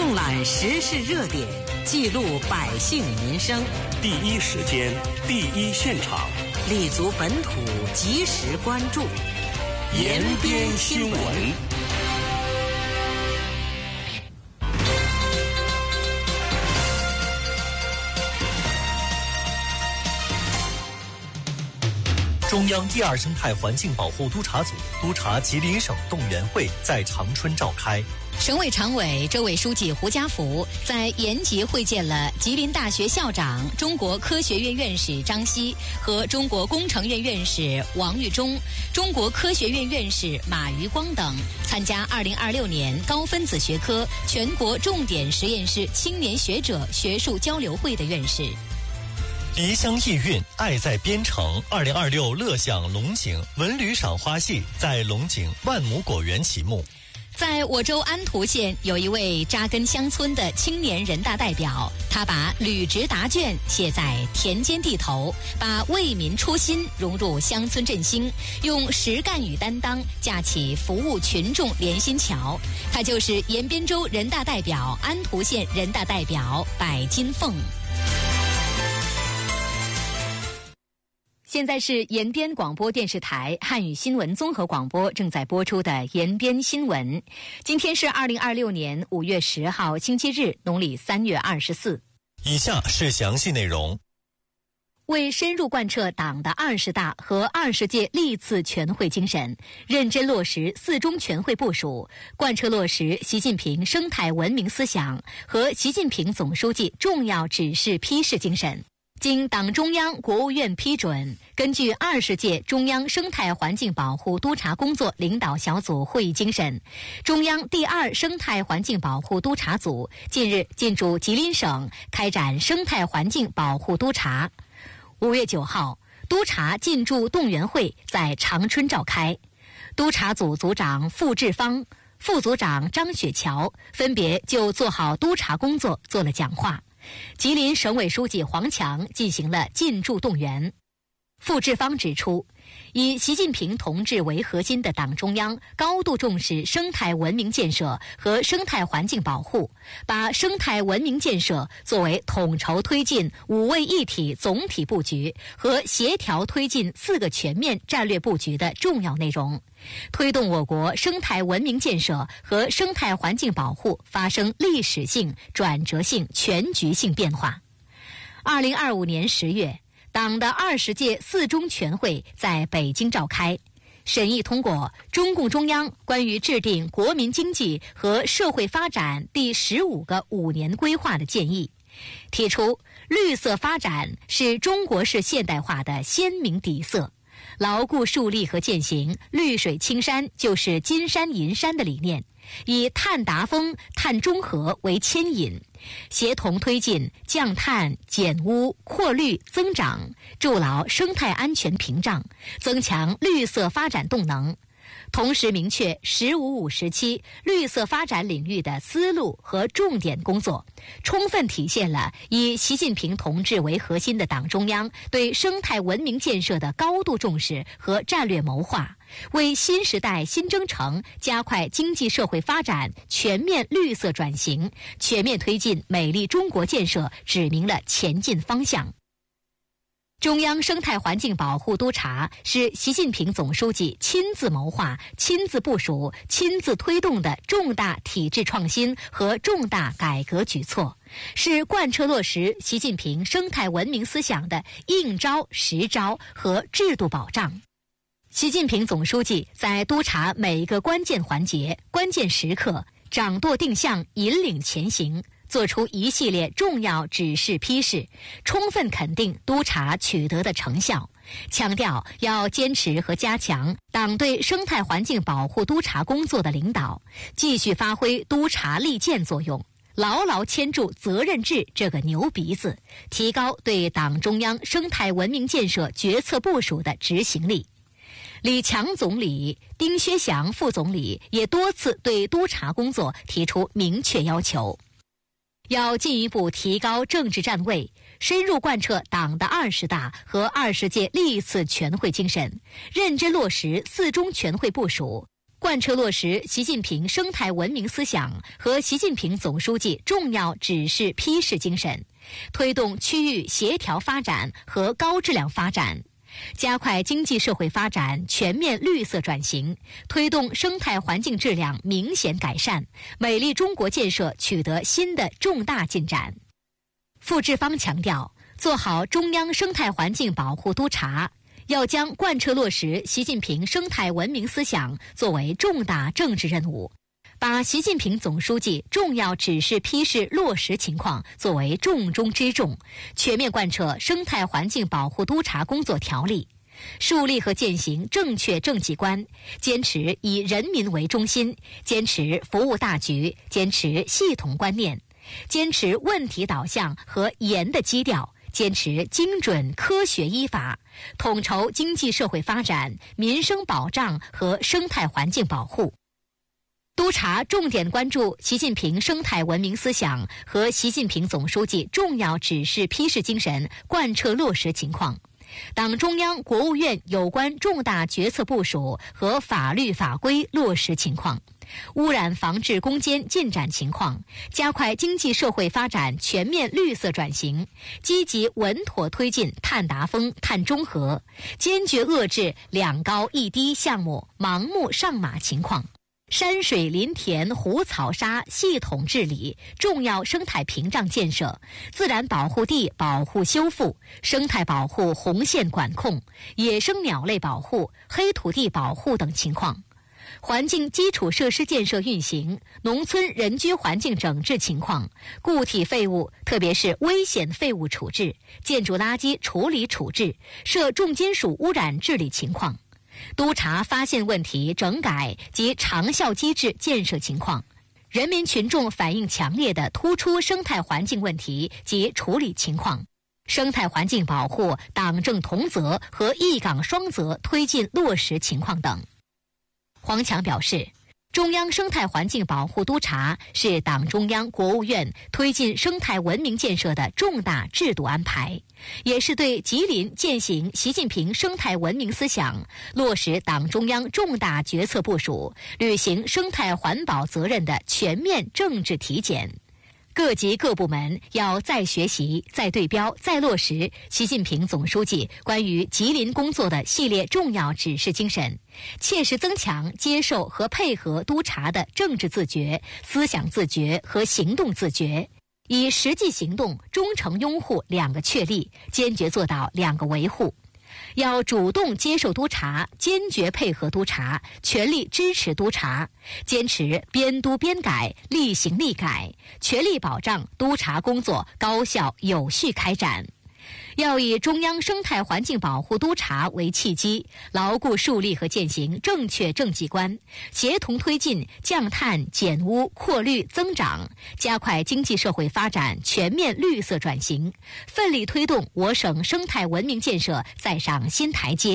纵览时事热点，记录百姓民生， 第一时间，第一现场， 立足本土，及时关注， 延边新闻。 中央第二生态环境保护督察组督察吉林省动员会在长春召开。 省委常委、州委书记胡家福在延吉会见了吉林大学校长、中国科学院院士张希和中国工程院院士王玉忠、中国科学院院士马余光等参加2026年高分子学科全国重点实验室青年学者学术交流会的院士。 离乡意韵，爱在边城2026乐享龙井文旅赏花戏在龙井万亩果园启幕。 在我州安图县有一位扎根乡村的青年人大代表，他把履职答卷写在田间地头，把为民初心融入乡村振兴，用实干与担当架起服务群众连心桥。他就是延边州人大代表、安图县人大代表柏金凤。现在是延边广播电视台汉语新闻综合广播正在播出的延边新闻。今天是2026年5月10号星期日，农历3月24。 以下是详细内容。 为深入贯彻党的20大和20届历次全会精神，认真落实4中全会部署，贯彻落实习近平生态文明思想和习近平总书记重要指示批示精神，经党中央、国务院批准，根据20届中央生态环境保护督察工作领导小组会议精神，中央第2生态环境保护督察组近日进驻吉林省，开展生态环境保护督察。5月9号，督察进驻动员会在长春召开，督察组组长付志芳、副组长张雪桥分别就做好督察工作做了讲话。吉林省委书记黄强进行了进驻动员。付志芳指出，以习近平同志为核心的党中央高度重视生态文明建设和生态环境保护，把生态文明建设作为统筹推进5位一体总体布局和协调推进4个全面战略布局的重要内容，推动我国生态文明建设和生态环境保护发生历史性、转折性、全局性变化。2025年10月，党的20届4中全会在北京召开，审议通过中共中央关于制定国民经济和社会发展第15个5年规划的建议，提出绿色发展是中国式现代化的鲜明底色，牢固树立和践行绿水青山就是金山银山的理念，以碳达峰、碳中和为牵引，协同推进降碳、减污、扩绿、增长，筑牢生态安全屏障，增强绿色发展动能。同时明确“15-5”时期绿色发展领域的思路和重点工作，充分体现了以习近平同志为核心的党中央对生态文明建设的高度重视和战略谋划，为新时代新征程加快经济社会发展、全面绿色转型、全面推进美丽中国建设指明了前进方向。中央生态环境保护督察是习近平总书记亲自谋划、亲自部署、亲自推动的重大体制创新和重大改革举措，是贯彻落实习近平生态文明思想的硬招、实招和制度保障。习近平总书记在督察每一个关键环节、关键时刻，掌舵定向，引领前行，作出一系列重要指示批示，充分肯定督察取得的成效，强调要坚持和加强党对生态环境保护督察工作的领导，继续发挥督察利剑作用，牢牢牵住责任制这个牛鼻子，提高对党中央生态文明建设决策部署的执行力。李强总理、丁薛祥副总理也多次对督察工作提出明确要求，要进一步提高政治站位，深入贯彻党的20大和20届历次全会精神，认真落实4中全会部署， 贯彻落实习近平生态文明思想和习近平总书记重要指示批示精神，推动区域协调发展和高质量发展，加快经济社会发展全面绿色转型，推动生态环境质量明显改善，美丽中国建设取得新的重大进展。傅志芳强调，做好中央生态环境保护督察，要将贯彻落实习近平生态文明思想作为重大政治任务，把习近平总书记重要指示批示落实情况作为重中之重，全面贯彻生态环境保护督察工作条例，树立和践行正确政绩观，坚持以人民为中心，坚持服务大局，坚持系统观念，坚持问题导向和严的基调，坚持精准科学依法，统筹经济社会发展、民生保障和生态环境保护。督察重点关注习近平生态文明思想和习近平总书记重要指示批示精神贯彻落实情况，党中央、国务院有关重大决策部署和法律法规落实情况，污染防治攻坚进展情况，加快经济社会发展全面绿色转型，积极稳妥推进碳达峰、碳中和，坚决遏制2高1低项目盲目上马情况。山水林田湖草沙系统治理、重要生态屏障建设、自然保护地保护修复、生态保护红线管控、野生鸟类保护、黑土地保护等情况，环境基础设施建设运行、农村人居环境整治情况、固体废物特别是危险废物处置、建筑垃圾处理处置、涉重金属污染治理情况，督查发现问题整改及长效机制建设情况，人民群众反映强烈的突出生态环境问题及处理情况，生态环境保护党政同责和一岗双责推进落实情况等。黄强表示，中央生态环境保护督察是党中央、国务院推进生态文明建设的重大制度安排，也是对吉林践行习近平生态文明思想、落实党中央重大决策部署、履行生态环保责任的全面政治体检。各级各部门要再学习、再对标、再落实习近平总书记关于吉林工作的系列重要指示精神，切实增强接受和配合督察的政治自觉、思想自觉和行动自觉，以实际行动、忠诚拥护2个确立，坚决做到2个维护。要主动接受督察，坚决配合督察，全力支持督察，坚持边督边改、力行力改，全力保障督察工作高效有序开展。要以中央生态环境保护督察为契机，牢固树立和践行正确政绩观，协同推进降碳减污扩绿增长，加快经济社会发展全面绿色转型，奋力推动我省生态文明建设再上新台阶。